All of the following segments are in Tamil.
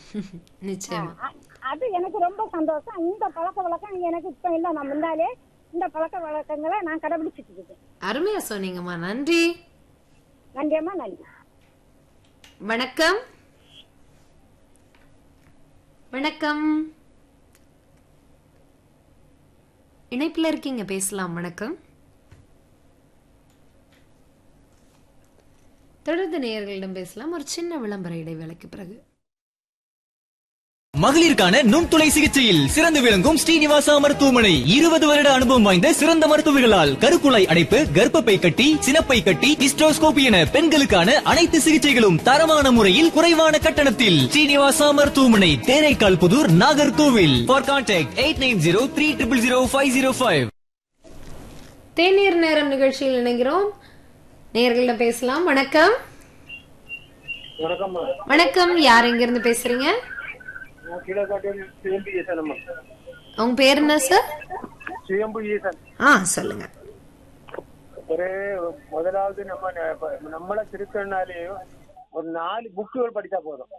நிச்சயமா. அது எனக்கு ரொம்ப சந்தோஷம். இந்த பழக்க வழக்கம் எனக்கு இப்ப இல்ல, நான் முன்னாலே இந்த பழக்க வழக்கங்களை நான் கடைபிடிச்சிட்டு இருக்கேன். அருமையா சொன்னீங்கம்மா. நன்றி. நன்றியம்மா, நன்றி. வணக்கம். வணக்கம். இணைப்புல இருக்கீங்க, பேசலாம். வணக்கம். தொடர்ந்து நேயர்களிடம் பேசலாம் ஒரு சின்ன விளம்பர இடைவேளைக்கு பிறகு. மகளிருக்கான நுண்துளை சிகிச்சையில் சிறந்து விளங்கும் ஸ்ரீனிவாசா மருத்துவமனை 20 வருட அனுபவம் வாய்ந்த சிறந்த மருத்துவர்களால் கருக்குழாய் அடைப்பு, கர்ப்பப்பை கட்டி, சினப்பை கட்டி, ஹிஸ்டோஸ்கோபி என பெண்களுக்கான அனைத்து சிகிச்சைகளும் தரமான முறையில் குறைவான கட்டணத்தில். ஸ்ரீனிவாசா மருத்துவமனை, தேரைக்கால் புதூர், நாகர்கோவில். For contact 8903000505. தேநீர் நேரம் நிகழ்ச்சியில் இணைகிறோம். நேயர்களிடம் பேசலாம். வணக்கம். வணக்கம். யார் எங்க இருந்து பேசுறீங்க? உங்க பேர் என்ன சார்? சொல்லுங்க. ஒரு முதலாவது நம்மள திருத்தனாலே ஒரு 4 புக்குகள் படிச்சா போதும்.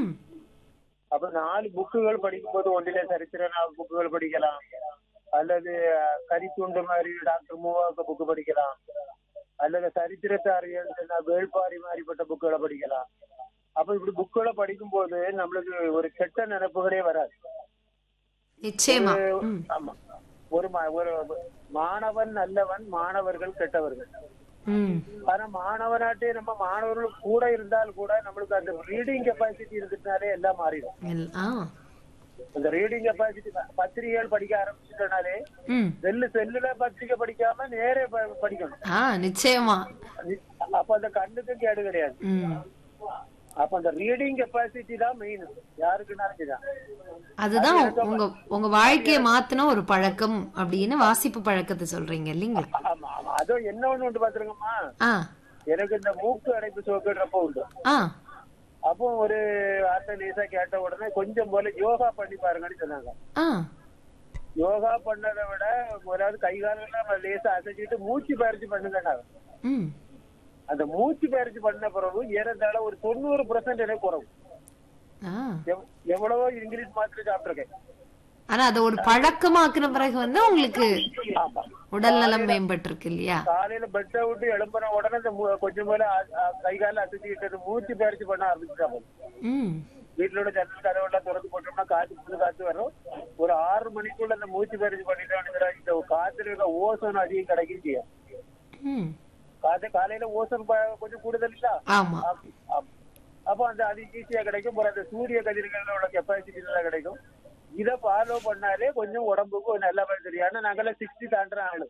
அப்ப 4 புக்குகள் படிக்கும் போது ஒன்றிலே சரித்திர புக்குகள் படிக்கலாம், அல்லது கரித்துண்டு மாதிரி டாக்டர் மூவாக்க புக்கு படிக்கலாம், அல்லது சரித்திரத்தை அறியல் வேள்பாரி மாதிரிப்பட்ட புக்குகளை படிக்கலாம். அப்ப இப்படி புக்குகளை படிக்கும் போது நம்மளுக்கு ஒரு கெட்ட நினைப்புகளே வராது. நிச்சயமா. ஆமா, ஒரு மாணவன் நல்லவன், மாணவர்கள் கெட்டவர்கள். ஆனா மாணவனாட்டே நம்ம மாணவர்கள் கூட இருந்தால் கூட நம்மளுக்கு அந்த ரீடிங் கெப்பாசிட்டி இருந்துட்டாலே எல்லாம் மாறிடும். அந்த ரீடிங் கெப்பாசிட்டி பத்திரிகைகள் படிக்க ஆரம்பிச்சுட்டனாலே செல்லுல பத்திரிகை படிக்காம நேரே படிக்கணும். நிச்சயமா. அப்ப அந்த கண்ணுக்கும் கேடு கிடையாது. அப்ப அந்த ரீடிங் கெப்பாசிட்டி தான் மெயின், யாருக்குன்னா. அதுதான் உங்க வாழ்க்கையை மாத்தின ஒரு பழக்கம் அப்படின்னு வாசிப்பு பழக்கத்தை சொல்றீங்க இல்லீங்களா? ஆமா ஆமா. அதுவும் என்ன ஒண்ணு பாத்துருங்கம்மா, எனக்கு இந்த மூக்கு அடைப்பு சோக்குறப்ப உண்டு. அப்போ ஒரு வார்த்தை லேசா கேட்ட உடனே கொஞ்சம் போல யோகா பண்ணி பாருங்கன்னு சொன்னாங்க. யோகா பண்ணதை விட ஒரு கை காலெல்லாம் லேசா அசைச்சிட்டு மூச்சு பயிற்சி பண்ணுங்க. அந்த மூச்சு பயிற்சி பண்ண பிறகு ஏறத்தாழ ஒரு 90% எனக்கு குறவு. எவ்வளவோ இங்கிலீஷ் மாத்திரை சாப்பிட்டுருக்கேன். ஆனா அது ஒரு பழக்கமாக்குன பிறகு வந்து உங்களுக்கு உடல் நலம் மேம்பட்டு இருக்கு இல்லையா? காலையில பெட்டை விட்டு எழும்புன உடனே கொஞ்சம் போல கை கால அசைச்சுக்கிட்டு மூச்சு பயிற்சி பண்ண ஆரம்பிச்சுட்டாங்க. வீட்டுல ஜன்னல் கதவெல்லாம் திறந்து போட்டோம்னா புது காத்து வரும். ஒரு 6 மணிக்குள்ள அந்த மூச்சு பயிற்சி பண்ணிட்டோம்னு இந்த காத்துல இருக்க ஓசோன் அதிகம் கிடைக்கும் செய்யும். காலையில ஓசோன் கொஞ்சம் கூடுதல் இல்ல, அப்போ அந்த அது ஈஸியா கிடைக்கும். அந்த சூரிய கதிர்களோட கெப்பாசிட்டி நல்லா கிடைக்கும். இதை ஃபாலோ பண்ணாலே கொஞ்சம் உடம்புக்கு நல்ல மாதிரி தெரியும். நாங்கெல்லாம் 60 தாண்டுற ஆளு.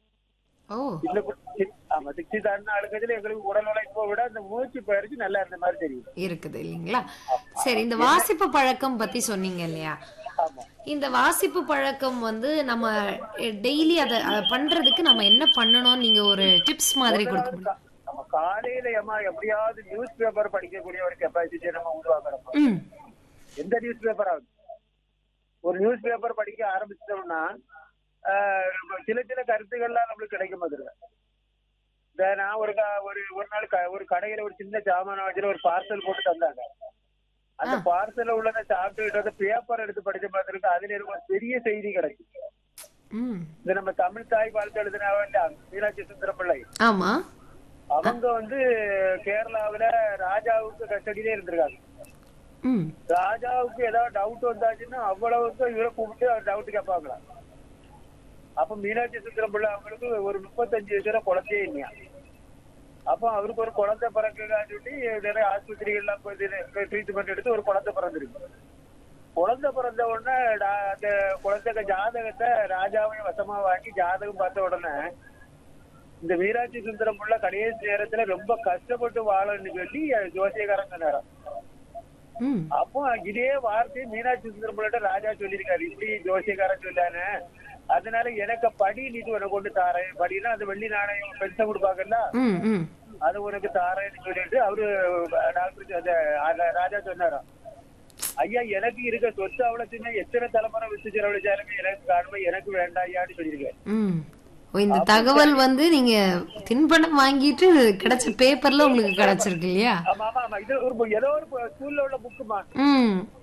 ஆமா, 60 தாண்டின ஆளுக்கு எங்களுக்கு உடல் உழைப்பை விட அந்த மூச்சு பயிற்சி நல்லா இருந்த மாதிரி தெரியும் இருக்குது இல்லைங்களா? சரி, இந்த வாசிப்பு பழக்கம் பத்தி சொன்னீங்க இல்லையா? இந்த வாசிப்பு பழக்கம் வந்து நம்ம டெய்லி அதை பண்றதுக்கு நம்ம என்ன பண்ணணும், நீங்க ஒரு டிப்ஸ் மாதிரி கொடுக்க முடியும்? நம்ம காலையில எப்படியாவது நியூஸ் பேப்பர் படிக்கக்கூடிய ஒரு கெப்பாசிட்டியை நம்ம உருவாக்கணும். எந்த நியூஸ் பேப்பர் ஆகுது, ஒரு நியூஸ் பேப்பர் படிக்க ஆரம்பிச்சிட்டோம்னா சில கருத்துக்கள்லாம் நம்மளுக்கு கிடைக்கும். அதுல நான் ஒரு நாள் ஒரு கடையில ஒரு சின்ன ஜாமான வச்சுல ஒரு பார்சல் போட்டு தந்தாங்க. அந்த பார்சல்ல உள்ளத சாப்பிட்டு பேப்பர் எடுத்து படிச்ச பார்த்துருக்கு. அதுல இருக்க பெரிய செய்தி கிடைக்கும். இந்த நம்ம தமிழ் தாய் வாழ்த்து எழுதின மீனாட்சி சுந்தரம் பிள்ளை, அவங்க வந்து கேரளாவில ராஜாவுக்கு கஸ்டடியிலே இருந்திருக்காங்க. ராஜாவுக்கு ஏதாவது டவுட் வந்தாச்சுன்னா அவ்வளவுக்கு இவரை கூப்பிட்டு அவர் டவுட் கேட்பாங்களா. அப்ப மீனாட்சி சுந்தரம் பிள்ளை அவங்களுக்கு ஒரு 35 வயசுல குழந்தையே இல்லையா. அப்போ அவருக்கு ஒரு குழந்தை பிறக்குன்னு சொல்லி நிறைய ஆஸ்பத்திரிகள்லாம் போய் ட்ரீட்மெண்ட் எடுத்து ஒரு குழந்தை பிறந்திருக்கு. குழந்தை பிறந்த உடனே அந்த குழந்தைக்கு ஜாதகத்தை ராஜாவையும் வசமா வாங்கி ஜாதகம் பார்த்த உடனே இந்த மீனாட்சி சுந்தரம் பிள்ளை கடைசி நேரத்துல ரொம்ப கஷ்டப்பட்டு வாழன்னு சொல்லி ஜோசியக்காரன் சொன்னாரா. அப்போ இதே வார்த்தையை மீனாட்சி சுந்தரம் பிள்ளை ராஜா சொல்லியிருக்காரு, இப்படி ஜோசியக்காரன் சொல்லானே, அதனால எனக்கு படி நீட்டு உனக்கு கொண்டு தாரேன். படினா அந்த வெள்ளி நாணயம் பென்ஷன் கொடுப்பாங்கல்ல, அது உனக்கு தாரேன்னு சொல்லிட்டு அவரு டாக்டர் ராஜா சொன்னாராம். ஐயா, எனக்கு இருக்க சொத்து அவ்வளவு சின்ன, எத்தனை தலைமுறை வித்து செலவழிச்சாலுமே எனக்கு காணுமே, எனக்கு வேண்டாம் ஐயான்னு சொல்லியிருக்கேன். இந்த தகவல் வந்து நீங்க தின்பண்டம் வாங்கிட்டு கிடைச்ச பேப்பர்ல உங்களுக்கு கிடைச்சிருக்கு இல்லையா? ஆமா ஆமா, இது ஏதோ ஒரு ஸ்கூல்ல உள்ள புக்குமா.